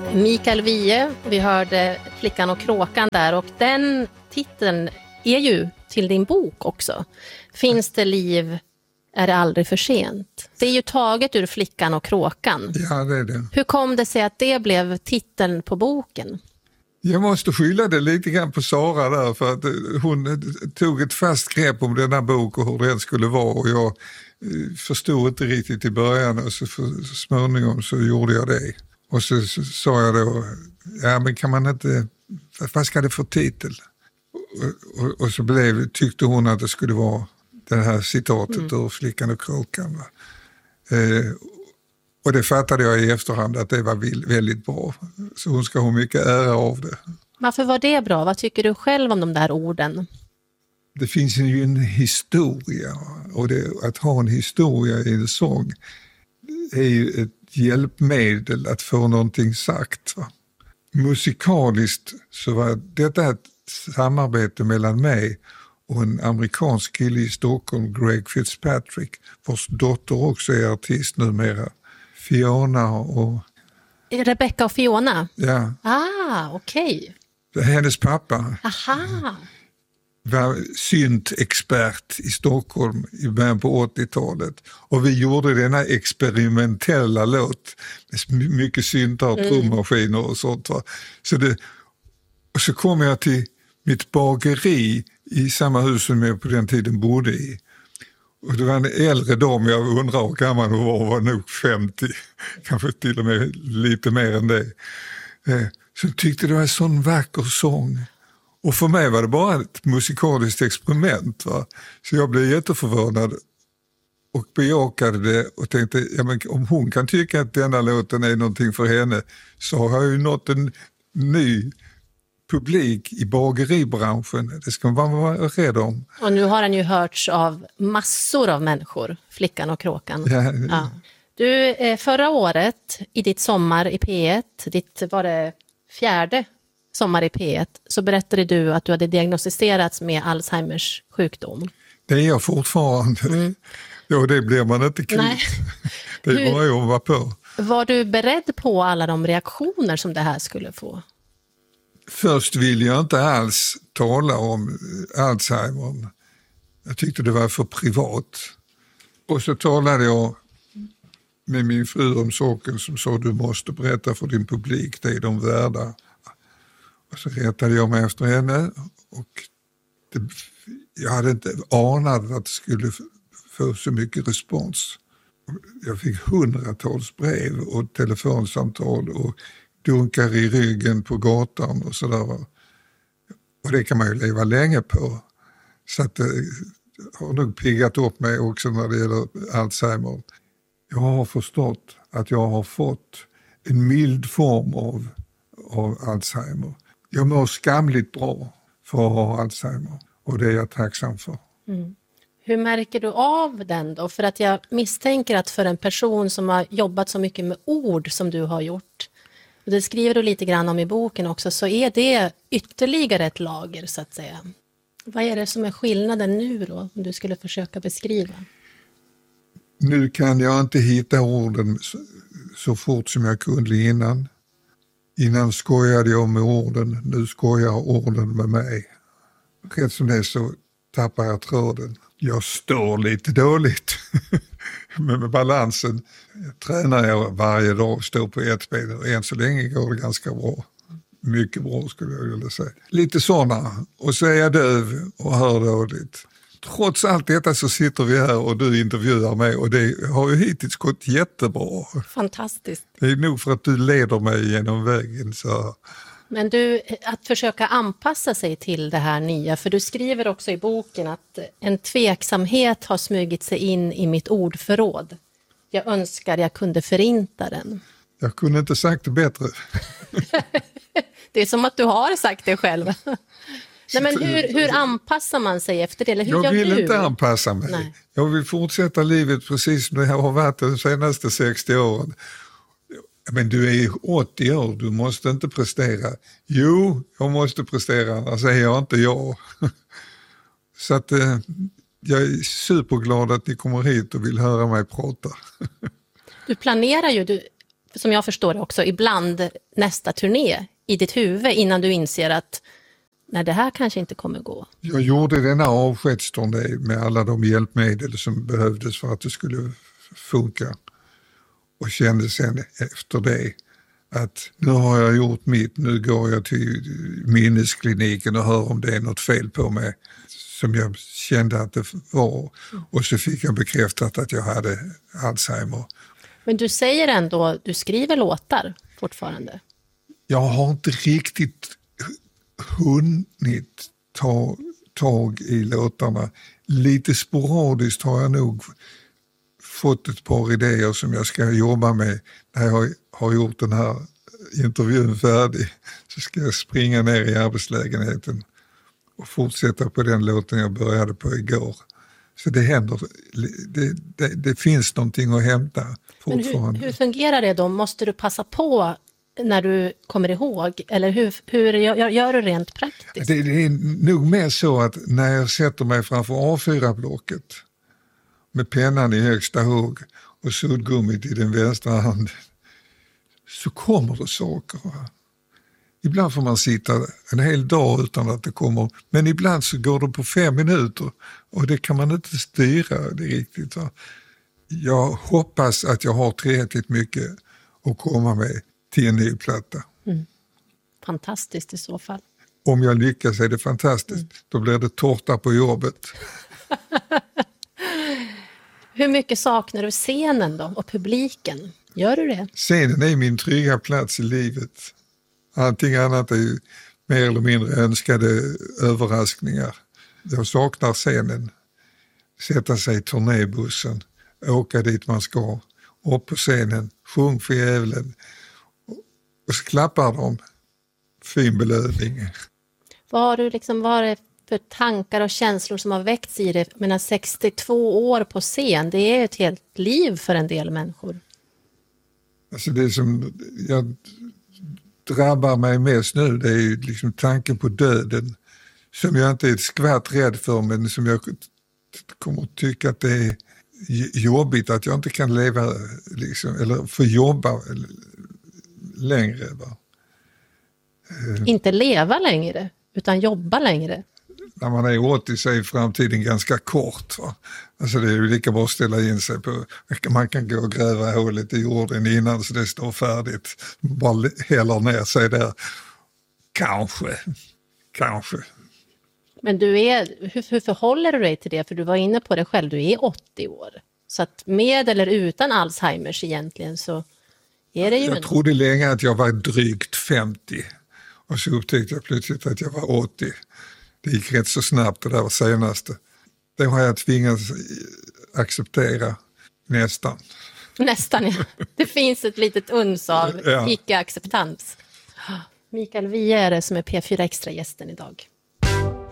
Mikael Wiehe, vi hörde Flickan och kråkan där, och den titeln är ju till din bok också. Finns det liv, är det aldrig för sent. Det är ju taget ur Flickan och kråkan. Ja, det är det. Hur kom det sig att det blev titeln på boken? Jag måste skylla det lite grann på Sara där, för att hon tog ett fast grepp om denna bok och hur den skulle vara, och jag förstod inte riktigt i början, och så småningom så gjorde jag det. Och så sa jag då, ja men kan man inte, vad ska det för titel? Och så tyckte hon att det skulle vara det här citatet ur Flickan och kråkan. Och det fattade jag i efterhand att det var väldigt bra. Så hon ska ha mycket ära av det. Varför var det bra? Vad tycker du själv om de där orden? Det finns ju en historia, och att ha en historia i en sång är ju ett hjälpmedel att få någonting sagt. Va? Musikaliskt så var detta ett samarbete mellan mig och en amerikansk kille i Stockholm, Greg Fitzpatrick, vars dotter också är artist numera. Fiona och... Rebecca och Fiona? Ja. Okej. Hennes pappa. Aha. Var syntexpert i Stockholm i början på 80-talet. Och vi gjorde denna experimentella låt med mycket syntar, trummaskiner och sånt. Va? Och så kom jag till mitt bageri i samma hus som jag på den tiden bodde i. Och det var en äldre dam, jag undrar hur gammal hon var nog 50, kanske till och med lite mer än det. Så tyckte det var en sån vacker sång. Och för mig var det bara ett musikaliskt experiment. Va? Så jag blev jätteförvånad och bejakade det och tänkte, ja, men om hon kan tycka att denna låten är någonting för henne, så har jag ju nått en ny publik i bageribranschen. Det ska man vara rädd om. Och nu har den ju hörts av massor av människor, Flickan och kråkan. Ja. Du, förra året i ditt sommar i P1, var det 4:e sommar i P1, så berättade du att du hade diagnostiserats med Alzheimers sjukdom. Det är jag fortfarande. Ja, det blir man inte kvitt. Det är bara jag var på. Var du beredd på alla de reaktioner som det här skulle få? Först ville jag inte alls tala om Alzheimer. Jag tyckte det var för privat. Och så talade jag med min fru om saken, som sa, du måste berätta för din publik, det är de värda. Och så rättade jag mig efter henne, och jag hade inte anat att det skulle få så mycket respons. Jag fick hundratals brev och telefonsamtal och dunkar i ryggen på gatan och sådär. Och det kan man ju leva länge på. Så att det har nog piggat upp mig också när det gäller Alzheimer. Jag har förstått att jag har fått en mild form av Alzheimer. Jag mår skamligt bra för att ha Alzheimer, och det är jag tacksam för. Hur märker du av den då? För att jag misstänker att för en person som har jobbat så mycket med ord som du har gjort, och det skriver du lite grann om i boken också, så är det ytterligare ett lager så att säga. Vad är det som är skillnaden nu då, om du skulle försöka beskriva? Nu kan jag inte hitta orden så fort som jag kunde innan. Innan skojade jag med orden, nu skojar orden med mig. Rätt som det så tappar jag tråden. Jag står lite dåligt med balansen. Jag tränar varje dag, står på ett ben, och än så länge går det ganska bra. Mycket bra skulle jag vilja säga. Lite sådana, och så är jag döv och hör dåligt. Trots allt detta så sitter vi här och du intervjuar mig, och det har ju hittills gått jättebra. Fantastiskt. Det är nog för att du leder mig genom vägen. Så. Men du, att försöka anpassa sig till det här nya, för du skriver också i boken att en tveksamhet har smugit sig in i mitt ordförråd. Jag önskar jag kunde förinta den. Jag kunde inte sagt det bättre. Det är som att du har sagt det själv. Nej, men hur anpassar man sig efter det? Eller hur jag vill inte anpassa mig. Nej. Jag vill fortsätta livet precis som det har varit de senaste 60 åren. Men du är 80 år, du måste inte prestera. Jo, jag måste prestera, annars är jag inte jag. Så att jag är superglad att ni kommer hit och vill höra mig prata. Du planerar ju, som jag förstår det också, ibland nästa turné i ditt huvud innan du inser att nej, det här kanske inte kommer gå. Jag gjorde denna avskedsturné med alla de hjälpmedel som behövdes för att det skulle funka. Och kände sen efter det att nu har jag gjort mitt, nu går jag till minneskliniken och hör om det är något fel på mig som jag kände att det var. Och så fick jag bekräftat att jag hade Alzheimer. Men du säger ändå, du skriver låtar fortfarande. Jag har inte riktigt hunnit ta tag i låtarna. Lite sporadiskt har jag nog fått ett par idéer som jag ska jobba med när jag har gjort den här intervjun färdig. Så ska jag springa ner i arbetslägenheten och fortsätta på den låten jag började på igår. Så det händer, det finns någonting att hämta fortfarande. Men hur fungerar det då? Måste du passa på när du kommer ihåg? Eller hur gör du rent praktiskt? Det är nog mer så att när jag sätter mig framför A4-blocket med pennan i högsta hugg och suddgummit i den vänstra handen så kommer det saker. Ibland får man sitta en hel dag utan att det kommer, men ibland så går det på 5 minuter och det kan man inte styra det riktigt. Jag hoppas att jag har tillräckligt mycket att komma med till en ny platta. Fantastiskt i så fall. Om jag lyckas är det fantastiskt. Då blir det tårta på jobbet. Hur mycket saknar du scenen då och publiken? Gör du det? Scenen är min trygga plats i livet. Allting annat är ju mer eller mindre önskade överraskningar. Jag saknar scenen. Sätta sig i turnébussen, åka dit man ska, upp på scenen, sjung för djävulen och så klappar de. Fin belöning. Vad har du vad är det för tankar och känslor som har väckts i det? Men 62 år på scen, det är ett helt liv för en del människor. Alltså det som jag drabbar mig mest nu, det är ju liksom tanken på döden som jag inte är ett skvatt rädd för, men som jag kommer att tycka att det är jobbigt att jag inte kan leva eller få jobba längre. Va? Inte leva längre, utan jobba längre. När man är 80 så är framtiden ganska kort. Va? Alltså det är ju lika bra att ställa in sig på, man kan gå och gräva hålet i jorden innan så det står färdigt. Bara häller ner sig där. Kanske. Men hur förhåller du dig till det? För du var inne på det själv, du är 80 år. Så att med eller utan Alzheimers egentligen så är det ju... Jag trodde länge att jag var drygt 50 och så upptäckte jag plötsligt att jag var 80. Det gick rätt så snabbt det där senaste. Det har jag tvingats acceptera nästan. Nästan, ja. Det finns ett litet uns av icke-acceptans. Mikael Wiehe är det som är P4 Extra-gästen idag.